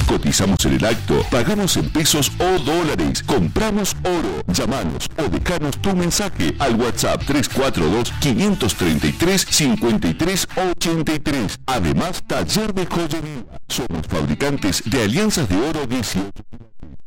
Cotizamos en el acto, pagamos en pesos o dólares, compramos oro. Llámanos o dejanos tu mensaje al WhatsApp 342-533-5383. Además, taller de joyería. Somos fabricantes de alianzas de oro 18.